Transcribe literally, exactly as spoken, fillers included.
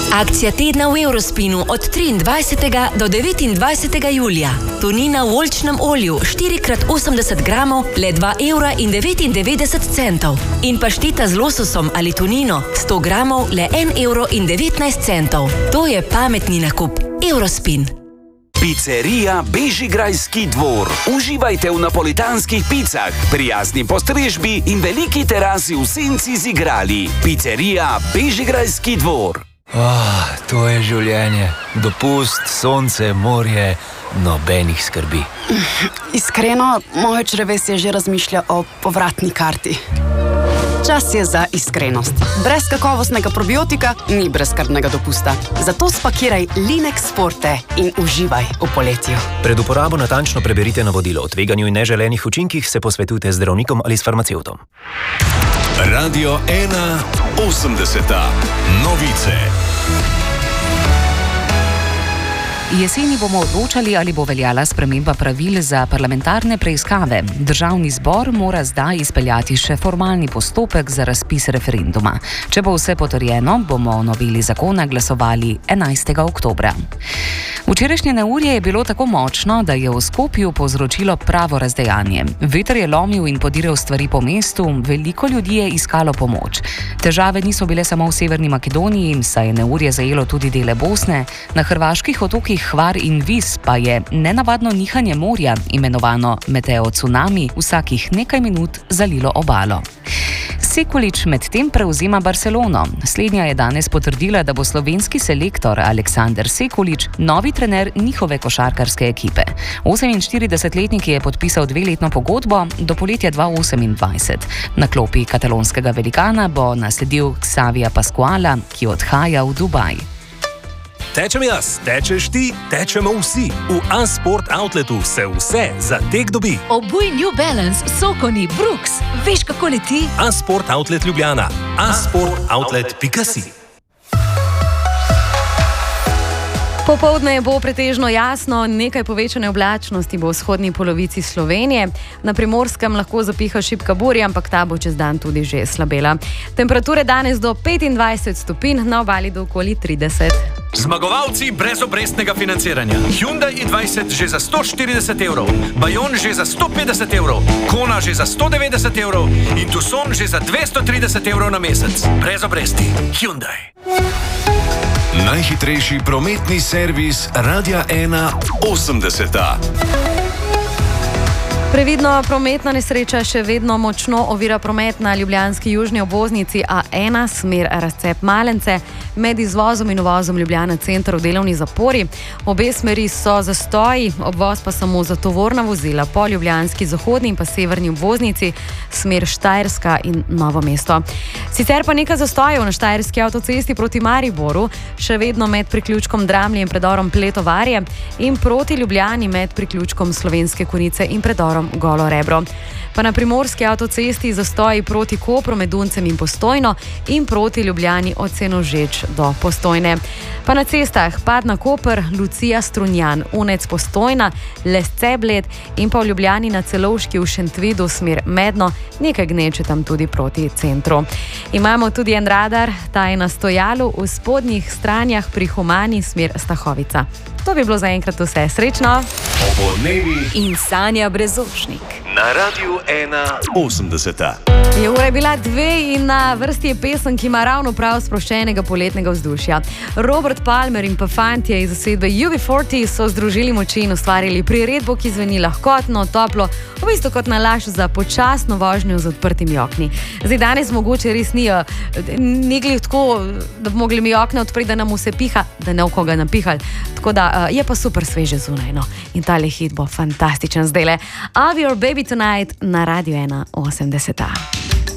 Akcija tedna v Eurospinu od triindvajsetega do devetindvajsetega julija. Tunina v oljčnem olju štiri krat osemdeset gramov, le dva evra in devetindevetdeset centov. In pašteta z lososom ali tunino sto gramov, le en evro in devetnajst centov. To je pametni nakup. Eurospin. Pizzerija Bežigrajski dvor. Uživajte v napolitanskih picah, prijazni postrežbi in veliki terasi v senci z igrali. Pizzerija Bežigrajski dvor. Oh, to je življenje. Dopust, sonce, morje, nobenih skrbi. Iskreno, moje črevesje že razmišlja o povratni karti. Čas je za iskrenost. Brez kakovostnega probiotika ni brezskrbnega dopusta. Zato spakiraj Linex Forte in uživaj v poletju. Pred uporabo natančno preberite navodilo. O tveganju in neželenih učinkih se posvetujte z zdravnikom ali s farmacevtom. Radio ena osemdeseta. Novice. Jeseni bomo odločali, ali bo veljala sprememba pravil za parlamentarne preiskave. Državni zbor mora zdaj izpeljati še formalni postopek za razpis referenduma. Če bo vse potrjeno, bomo o noveli zakona glasovali enajstega oktobra. Včerajšnje neurje je bilo tako močno, da je v Skopju povzročilo pravo razdejanje. Veter je lomil in podiral stvari po mestu, veliko ljudi je iskalo pomoč. Težave niso bile samo v Severni Makedoniji, saj je neurje zajelo tudi dele Bosne, na hrvaških otokih Hvar in Vis pa je nenavadno nihanje morja, imenovano meteo tsunami, vsakih nekaj minut zalilo obalo. Sekulič medtem prevzema Barcelono. Slednja je danes potrdila, da bo slovenski selektor Aleksander Sekulič novi trener njihove košarkarske ekipe. oseminštiridesetletnik je podpisal dveletno pogodbo do poletja dva tisoč osemindvajset. Na klopi katalonskega velikana bo nasledil Xavija Pascuala, ki odhaja v Dubaj. Tečem jaz, tečeš ti, tečemo vsi. V A-Sport Outletu se vse za tek dobi. Obuj New Balance, Sokoni, Brooks. Veš, kako leti? A-Sport Outlet Ljubljana. a sport outlet pika si. Popoldne bo pretežno jasno, nekaj povečane oblačnosti bo v vzhodni polovici Slovenije. Na Primorskem lahko zapiha šibka burja, ampak ta bo čez dan tudi že slabela. Temperature danes do petindvajset stopinj, na obali do okoli trideset. Zmagovalci brezobrestnega financiranja. Hyundai i dvajset že za sto štirideset evrov, Bayon že za sto petdeset evrov, Kona že za sto devetdeset evrov in Tucson že za dvesto trideset evrov na mesec. Brez obresti. Hyundai. Najhitrejši prometni servis Radia ena osemdeseta. Previdno, prometna nesreča še vedno močno ovira promet na ljubljanski južni obvoznici A ena, smer razcep Malence, med izvozom in uvozom Ljubljana center v delovni zapori. Obe smeri so zastoji, obvoz pa samo za tovorna vozila po ljubljanski zahodni in pa severni obvoznici, smer Štajerska in Novo mesto. Sicer pa nekaj zastojev na štajerski avtocesti proti Mariboru, še vedno med priključkom Dramlje in predorom Pletovarje in proti Ljubljani med priključkom Slovenske Konjice in predorom Golo Rebro. Pa na primorski avtocesti zastoji proti Kopru med Duncem in Postojno in proti Ljubljani od Senožeč do Postojne. Pa na cestah Padna Koper, Lucija Strunjan, Unec Postojna, Lesce Bled in pa v Ljubljani na Celovški v Šentvidu smer Medno, nekaj gneče tam tudi proti centru. Imamo tudi en radar, ta je na stojalu v spodnjih stranjah pri Humani smer Stahovica. To bi bilo zaenkrat vse. Srečno! In Sanja Brezošnik. Na Radiu ena osemdeseta. Je ura bila dve in na vrsti je pesem, ki ima ravno prav sproščenega poletnega vzdušja. Robert Palmer in pa fantje iz zasedbe U B štirideset so združili moči in ustvarili priredbo, ki zveni lahkotno, toplo, v bistvu kot nalašč za počasno vožnjo z odprtimi okni. Zdaj danes mogoče res ni, ni glih tako, da bi mogli mi okna odpreti, da nam vse piha, da ne v koga napihali. Tako da je pa super sveže zunaj, no. In tale hit bo fantastičen zdajle. I'll be your baby tonight na Radiu ena osemdeseta.